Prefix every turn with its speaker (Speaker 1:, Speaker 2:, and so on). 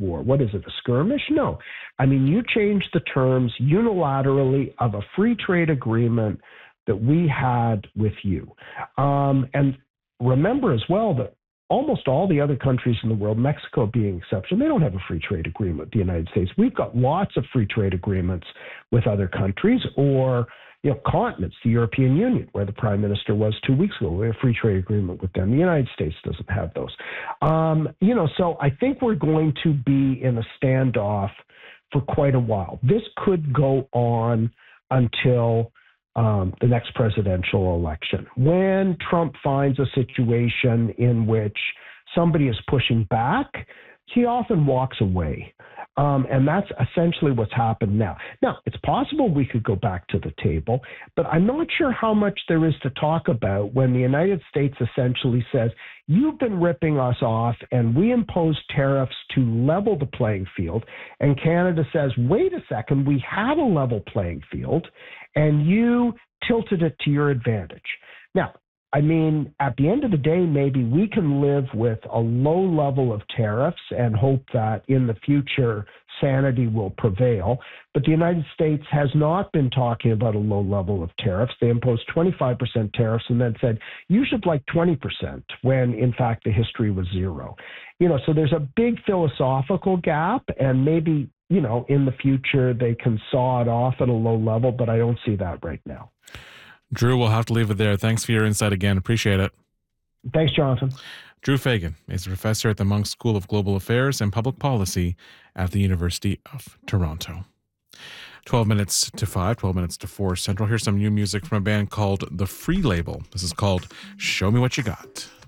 Speaker 1: war. What is it, a skirmish? No. I mean, you change the terms unilaterally of a free trade agreement that we had with you. And remember as well that almost all the other countries in the world, Mexico being exception, they don't have a free trade agreement with the United States. We've got lots of free trade agreements with other countries or continents, the European Union, where the Prime Minister was 2 weeks ago. We have a free trade agreement with them. The United States doesn't have those. So I think we're going to be in a standoff for quite a while. This could go on until the next presidential election. When Trump finds a situation in which somebody is pushing back, he often walks away. And that's essentially what's happened now. Now, it's possible we could go back to the table, but I'm not sure how much there is to talk about when the United States essentially says, you've been ripping us off and we impose tariffs to level the playing field. And Canada says, wait a second, we have a level playing field and you tilted it to your advantage. Now, I mean, at the end of the day, maybe we can live with a low level of tariffs and hope that in the future sanity will prevail. But the United States has not been talking about a low level of tariffs. They imposed 25% tariffs and then said, you should like 20%, when in fact the history was zero. So there's a big philosophical gap, and maybe, in the future they can saw it off at a low level, but I don't see that right now.
Speaker 2: Drew, we'll have to leave it there. Thanks for your insight again. Appreciate it.
Speaker 1: Thanks, Jonathan.
Speaker 2: Drew Fagan is a professor at the Munk School of Global Affairs and Public Policy at the University of Toronto. 12 minutes to 5, 12 minutes to 4 Central. Here's some new music from a band called The Free Label. This is called Show Me What You Got.